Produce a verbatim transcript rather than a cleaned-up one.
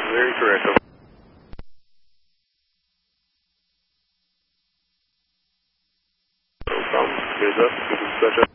Very correct. No problem. Here's up. Good discussion.